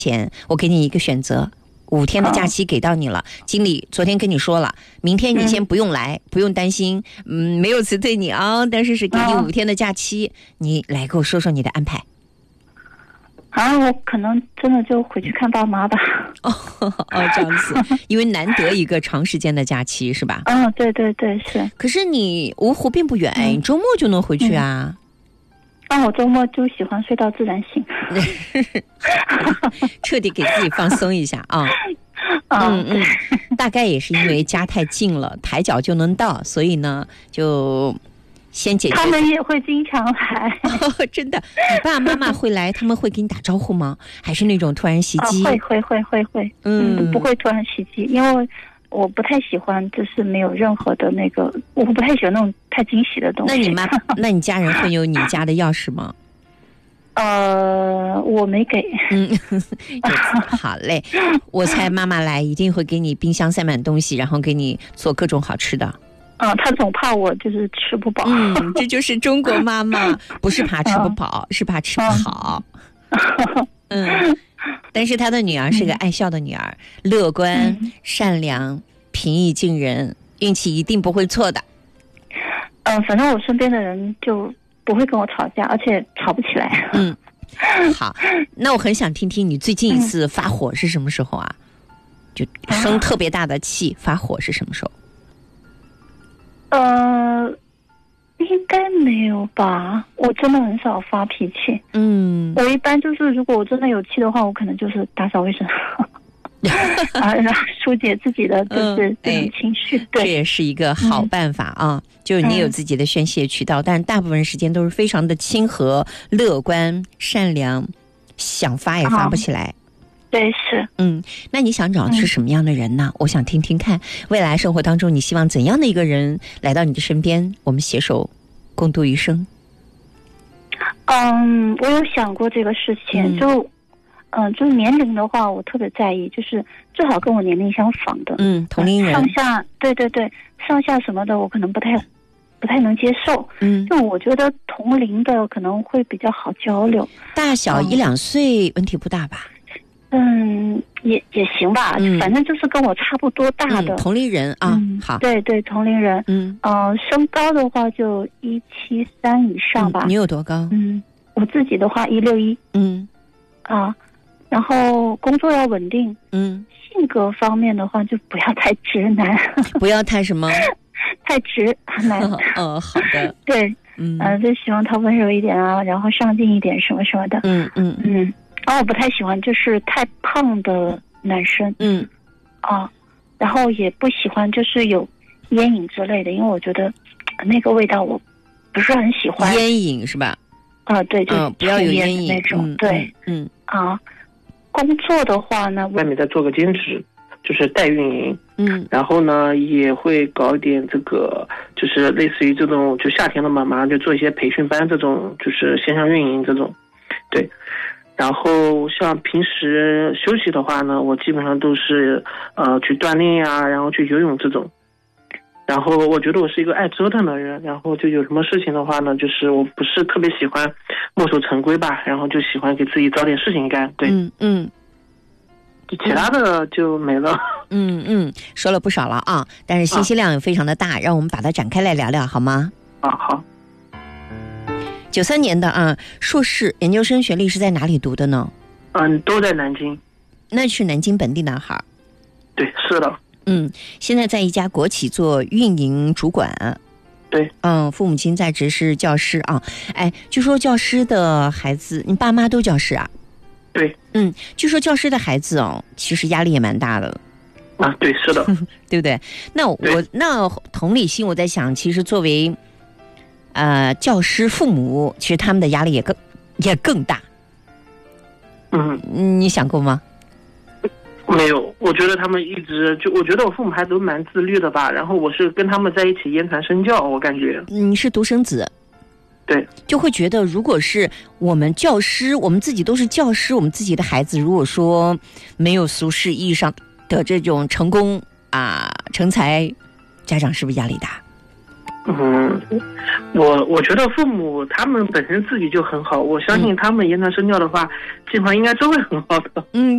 前，我给你一个选择，5天的假期给到你了。经理昨天跟你说了，明天你先不用来，不用担心，没有辞退你啊，但是给你5天的假期，你来给我说说你的安排。 我可能真的就回去看爸妈吧。 这样子，因为难得一个长时间的假期是吧？ 对对对，是。 可是你芜湖并不远，你周末就能回去啊。 我周末就喜欢睡到自然醒。 彻底给自己放松一下啊。大概也是因为家太近了，抬脚就能到，所以呢就先解决。 他们也会经常来。 真的？你爸爸妈妈会来，他们会给你打招呼吗？还是那种突然袭击？ 会。不会突然袭击，因为我不太喜欢，就是没有任何的那个，我不太喜欢那种太惊喜的东西。 那你家人会有你家的钥匙吗？ 我没给。 好嘞。我猜妈妈来一定会给你冰箱塞满东西，然后给你做各种好吃的。 他总怕我就是吃不饱。 这就是中国妈妈，不是怕吃不饱，是怕吃不好。但是他的女儿是个爱笑的女儿，乐观、善良、平易近人，运气一定不会错的。 反正我身边的人就不会跟我吵架，而且吵不起来。 好，那我很想听听你最近一次发火是什么时候啊？就生特别大的气发火是什么时候？ 应该没有吧，我真的很少发脾气。我一般就是如果我真的有气的话，我可能就是打扫卫生。然后疏解自己的就是这种情绪。对， 这也是一个好办法啊。就是你有自己的宣泄渠道，但大部分时间都是非常的亲和、乐观、善良，想发也发不起来。 对，是。 那你想找的是什么样的人呢？我想听听看，未来生活当中你希望怎样的一个人来到你的身边，我们携手共度余生？ 我有想过这个事情，就是年龄的话，我特别在意，就是最好跟我年龄相仿的。 同龄人。 上下，对，上下什么的，我可能不太能接受。就我觉得同龄的可能会比较好交流。 大小1-2岁问题不大吧？ 也行吧，反正就是跟我差不多大的同龄人啊。好， 对，同龄人。身高的话就173以上吧。 你有多高？ 我自己的话161。然后工作要稳定。性格方面的话就不要太直男。 不要太什么？ 太直男。 好的。 对。就希望他温柔一点啊，然后上进一点什么什么的。然后我不太喜欢就是太胖的男生。然后也不喜欢就是有烟瘾之类的，因为我觉得那个味道我不是很喜欢。 烟瘾是吧？ 对，就不要有烟瘾那种。对。工作的话呢， 外面再做个兼职，就是代运营。然后呢也会搞一点这个，就是类似于这种，就夏天了嘛，马上就做一些培训班，这种就是线上运营这种。对。然后像平时休息的话呢，我基本上都是去锻炼呀，然后去游泳这种。然后我觉得我是一个爱折腾的人，然后就有什么事情的话呢，就是我不是特别喜欢墨守成规吧，然后就喜欢给自己找点事情干。对。其他的就没了。 说了不少了啊，但是信息量也非常的大，让我们把它展开来聊聊好吗？ 好。 93年的啊，硕士研究生学历是在哪里读的呢？ 都在南京。 那是南京本地男孩？ 对，是的。 现在在一家国企做运营主管。 对。 父母亲在职是教师啊。据说教师的孩子，你爸妈都教师啊？ 对。 据说教师的孩子其实压力也蛮大的。 对，是的。 对不对？那同理心，我在想，其实作为教师父母，其实他们的压力也更大。你想过吗？ 没有，我觉得他们一直我觉得我父母还都蛮自律的吧，然后我是跟他们在一起言传身教，我感觉。 你是独生子。 对。 就会觉得，如果是我们教师，我们自己都是教师，我们自己的孩子如果说没有俗世意义上的这种成功成才，家长是不是压力大？ 我觉得父母他们本身自己就很好，我相信他们言传身教的话，基本上应该都会很好的。